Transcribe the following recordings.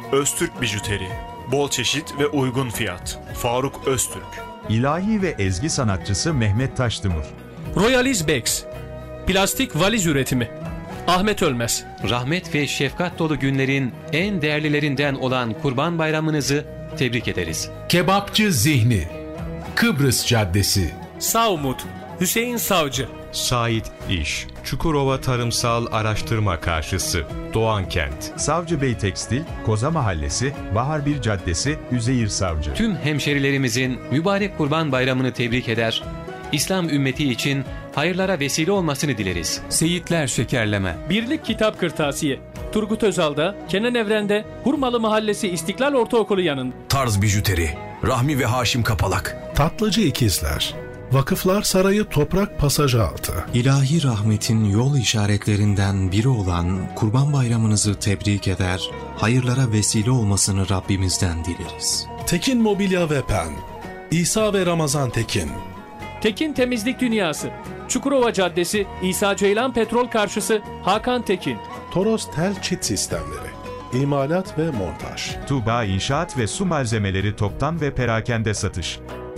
Öztürk Bijuteri. Bol çeşit ve uygun fiyat. Faruk Öztürk. İlahi ve ezgi sanatçısı Mehmet Taşdemir. Royaliz Bags. Plastik valiz üretimi. Ahmet Ölmez. Rahmet ve şefkat dolu günlerin en değerlilerinden olan Kurban Bayramınızı tebrik ederiz. Kebapçı Zihni. Kıbrıs Caddesi. Savmut. Hüseyin Savcı. Sait İş, Çukurova Tarımsal Araştırma Karşısı, Doğankent. Savcı Bey Tekstil, Koza Mahallesi, Bahar Bir Caddesi, Üzeyir Savcı. Tüm hemşerilerimizin mübarek Kurban Bayramını tebrik eder, İslam ümmeti için hayırlara vesile olmasını dileriz. Seyitler Şekerleme. Birlik Kitap Kırtasiye. Turgut Özal'da, Kenan Evren'de, Hurmalı Mahallesi İstiklal Ortaokulu yanında. Tarz Bijuteri, Rahmi ve Haşim Kapalak. Tatlıcı İkizler, Vakıflar Sarayı Toprak Pasajı Altı. İlahi rahmetin yol işaretlerinden biri olan Kurban Bayramınızı tebrik eder, hayırlara vesile olmasını Rabbimizden dileriz. Tekin Mobilya ve Pen, İsa ve Ramazan Tekin. Tekin Temizlik Dünyası. Çukurova Caddesi, İsa Ceylan Petrol Karşısı, Hakan Tekin. Toros Tel Çit Sistemleri, İmalat ve Montaj. Tuğba İnşaat ve Su Malzemeleri Toptan ve Perakende Satış.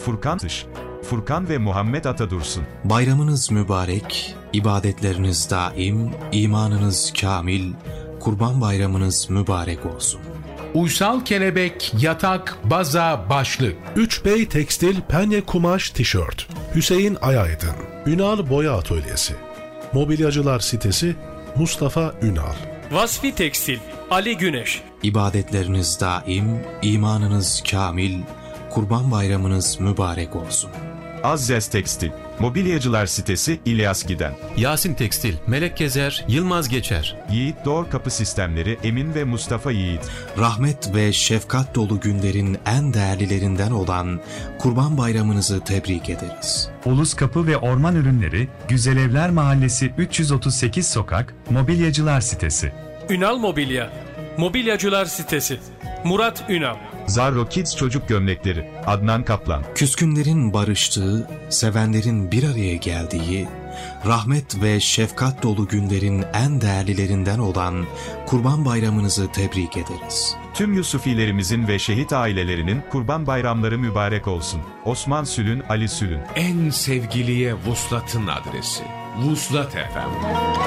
Furkan ve Muhammed Atadursun. Bayramınız mübarek, ibadetleriniz daim, imanınız kamil, Kurban Bayramınız mübarek olsun. Uysal Kelebek, Yatak, Baza, Başlık. 3 Bey Tekstil Penye Kumaş Tişört. Hüseyin Ayaydın. Ünal Boya Atölyesi. Mobilyacılar sitesi Mustafa Ünal. Vasfi Tekstil. Ali Güneş. İbadetleriniz daim, imanınız kamil, Kurban Bayramınız mübarek olsun. Azzez Tekstil, Mobilyacılar sitesi İlyas Giden. Yasin Tekstil, Melek Gezer, Yılmaz Geçer. Yiğit Doğru Kapı Sistemleri Emin ve Mustafa Yiğit. Rahmet ve şefkat dolu günlerin en değerlilerinden olan Kurban Bayramınızı tebrik ederiz. Ulus Kapı ve Orman Ürünleri, Güzelevler Mahallesi 338 Sokak, Mobilyacılar sitesi. Ünal Mobilya. Mobilyacılar sitesi. Murat Ünal. Zarro Kids Çocuk Gömlekleri, Adnan Kaplan. Küskünlerin barıştığı, sevenlerin bir araya geldiği, rahmet ve şefkat dolu günlerin en değerlilerinden olan Kurban Bayramınızı tebrik ederiz. Tüm Yusufilerimizin ve şehit ailelerinin Kurban Bayramları mübarek olsun. Osman Sülün, Ali Sülün. En sevgiliye vuslatın adresi. Vuslat FM.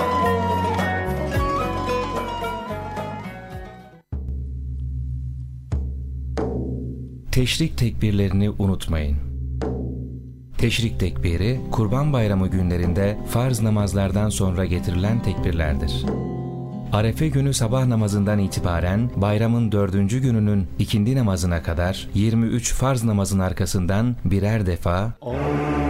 Teşrik tekbirlerini unutmayın. Teşrik tekbiri, Kurban Bayramı günlerinde farz namazlardan sonra getirilen tekbirlerdir. Arefe günü sabah namazından itibaren bayramın 4. gününün ikindi namazına kadar 23 farz namazın arkasından birer defa